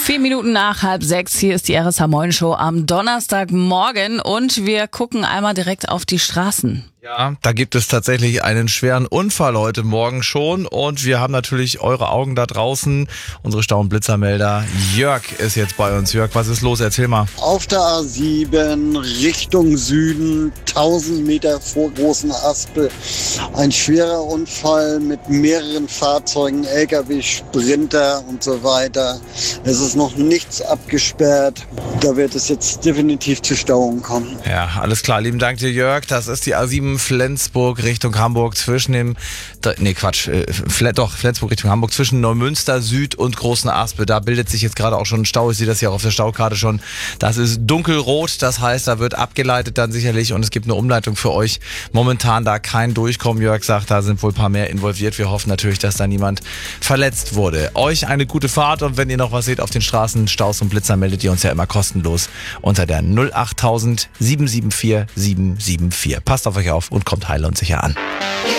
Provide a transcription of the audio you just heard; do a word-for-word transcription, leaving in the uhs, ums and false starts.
Vier Minuten nach halb sechs, hier ist die R S H Moin Show am Donnerstagmorgen und wir gucken einmal direkt auf die Straßen. Ja, da gibt es tatsächlich einen schweren Unfall heute Morgen schon und wir haben natürlich eure Augen da draußen. Unsere Stau- und Blitzermelder Jörg ist jetzt bei uns. Jörg, was ist los? Erzähl mal. Auf der A sieben Richtung Süden, tausend Meter vor Großen Aspel, ein schwerer Unfall mit mehreren Fahrzeugen, L K W, Sprinter und so weiter. Es ist noch nichts abgesperrt. Da wird es jetzt definitiv zu Stauungen kommen. Ja, alles klar. Lieben Dank dir, Jörg. Das ist die A sieben Flensburg Richtung Hamburg zwischen dem, nee Quatsch, äh, Fle, doch Flensburg Richtung Hamburg zwischen Neumünster Süd und Großen Aspe. Da bildet sich jetzt gerade auch schon ein Stau. Ich sehe das hier auch auf der Staukarte schon. Das ist dunkelrot, das heißt, da wird abgeleitet dann sicherlich und es gibt eine Umleitung für euch. Momentan da kein Durchkommen. Jörg sagt, da sind wohl ein paar mehr involviert. Wir hoffen natürlich, dass da niemand verletzt wurde. Euch eine gute Fahrt und wenn ihr noch was seht auf den Straßen, Staus und Blitzer, meldet ihr uns ja immer kostenlos unter der null acht tausend sieben sieben vier sieben sieben vier. Passt auf euch auf und kommt heile und sicher an.